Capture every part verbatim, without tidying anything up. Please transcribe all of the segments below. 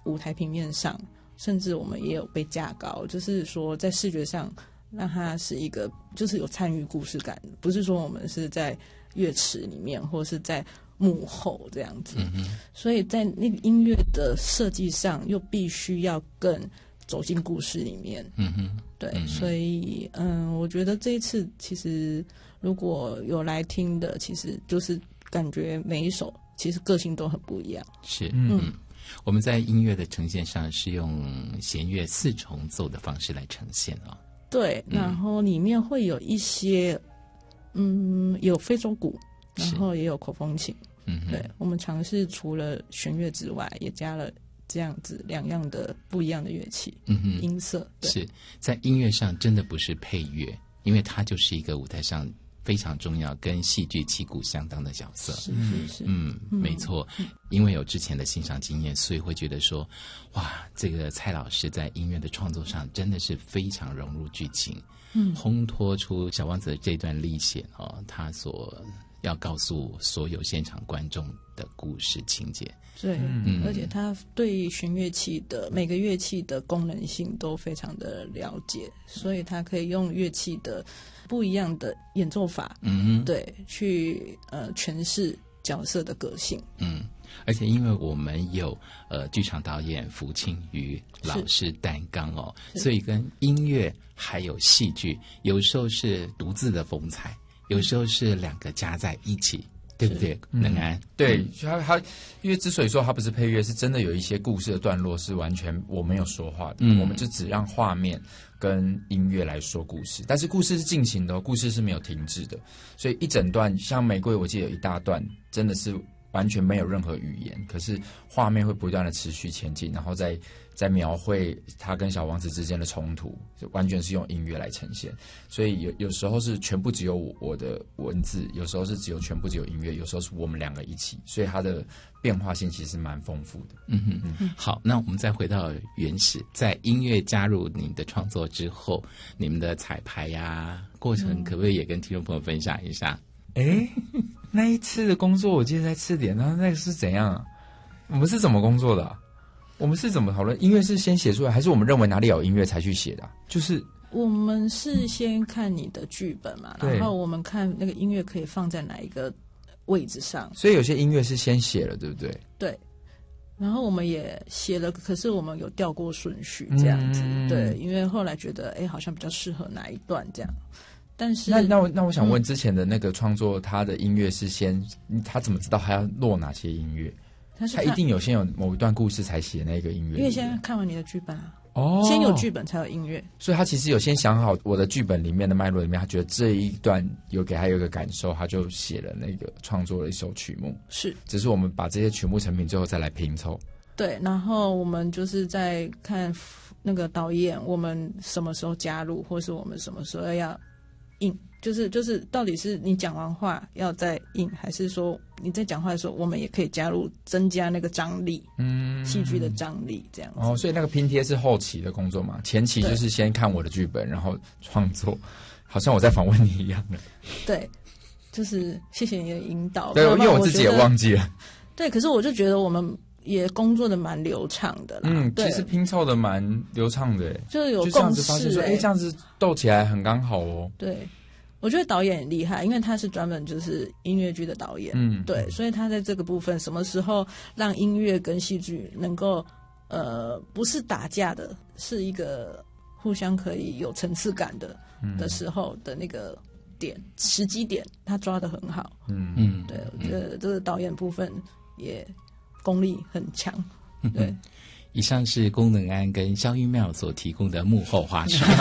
舞台平面上，甚至我们也有被架高，就是说在视觉上让它是一个就是有参与故事感，不是说我们是在乐池里面或是在幕后这样子、嗯、所以在那个音乐的设计上又必须要更走进故事里面。嗯哼，对，嗯、所以嗯，我觉得这一次其实如果有来听的，其实就是感觉每一首其实个性都很不一样。 是，嗯。嗯，我们在音乐的呈现上是用弦乐四重奏的方式来呈现啊、哦。 对，然后里面会有一些，嗯，有非洲鼓，然后也有口风琴。嗯，对，我们尝试除了弦乐之外，也加了这样子两样的不一样的乐器，嗯哼，音色。 是在音乐上真的不是配乐，因为它就是一个舞台上非常重要跟戏剧旗鼓相当的角色。 是是是， 嗯，没错、嗯、因为有之前的欣赏经验，所以会觉得说哇，这个蔡老师在音乐的创作上真的是非常融入剧情，嗯，烘托出小王子的这段历险哦，他所要告诉所有现场观众的故事情节。 对、嗯、而且他对弦乐器的每个乐器的功能性都非常的了解，所以他可以用乐器的不一样的演奏法，嗯，对，去呃诠释角色的个性。 嗯，而且因为我们有呃剧场导演福庆瑜老师担纲哦，所以跟音乐还有戏剧有时候是独自的风采，有时候是两个加在一起，对不对？能安、嗯、 对，他他因为之所以说他不是配乐，是真的有一些故事的段落是完全我没有说话的、嗯、我们就只让画面跟音乐来说故事，但是故事是进行的、哦、故事是没有停滞的，所以一整段像玫瑰我记得有一大段真的是完全没有任何语言，可是画面会不断的持续前进，然后再在描绘他跟小王子之间的冲突，完全是用音乐来呈现。所以有有时候是全部只有我我的文字，有时候是只有全部只有音乐，有时候是我们两个一起，所以它的变化性其实蛮丰富的。 嗯哼嗯，好，那我们再回到原始，在音乐加入你的创作之后，你们的彩排呀、啊、过程，可不可以也跟听众朋友分享一下？ 哎、嗯，那一次的工作我记得在赤点，那那个是怎样啊？我们是怎么工作的、啊？我们是怎么讨论？音乐是先写出来，还是我们认为哪里有音乐才去写的、啊？就是我们是先看你的剧本嘛，然后我们看那个音乐可以放在哪一个位置上。 所以有些音乐是先写了，对不对？ 对。然后我们也写了，可是我们有调过顺序这样子、嗯，对，因为后来觉得哎，好像比较适合哪一段这样。但是那那我那我想问，之前的那个创作，他的音乐是先，他怎么知道他要落哪些音乐？他, 他一定有先有某一段故事才写那个音乐， 因为先看完你的剧本啊，哦，先有剧本才有音乐， 所以他其实有先想好我的剧本里面的脉络里面，他觉得这一段有给他有一个感受，他就写了那个创作了一首曲目。 是， 只是我们把这些曲目成品最后再来拼凑。 对，然后我们就是在看那个导演，我们什么时候加入，或是我们什么时候要印，就是就是到底是你讲完话要再印，还是说你在讲话的时候我们也可以加入增加那个张力，嗯，戏剧的张力这样子。 哦，所以那个拼贴是后期的工作嘛？前期就是先看我的剧本，然后创作，好像我在访问你一样的。 对，就是谢谢你的引导。 对，因为我自己也忘记了。 对，可是我就觉得我们也工作的蛮流畅的啦。 嗯，其实拼凑的蛮流畅的， 就是有共识， 就这样子发现说，哎，这样子斗起来很刚好哦。 对，我觉得导演很厉害，因为他是专门就是音乐剧的导演，嗯，对，所以他在这个部分，什么时候让音乐跟戏剧能够呃不是打架的，是一个互相可以有层次感的、嗯、的时候的那个点时机点，他抓得很好。嗯嗯，对，我觉得这个导演部分也功力很强。对。嗯， 以上是功能安跟肖玉妙所提供的幕后花絮。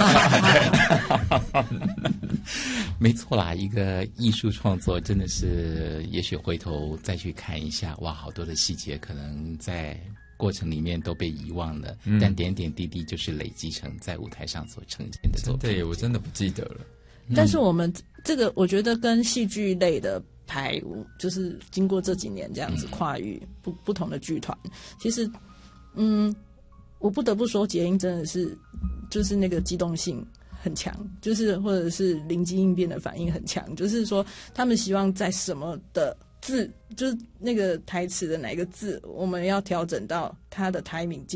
没错啦，一个艺术创作真的是，也许回头再去看一下，哇，好多的细节可能在过程里面都被遗忘了、嗯、但点点滴滴就是累积成在舞台上所呈现的作品。 对，我真的不记得了。 但是我们这个我觉得跟戏剧类的排舞，就是经过这几年这样子跨域、嗯、不不同的剧团，其实嗯，我不得不说结音真的是就是那个机动性很强，就是或者是灵机应变的反应很强，就是说他们希望在什么的字，就是那个台词的哪一个字，我们要调整到他的timing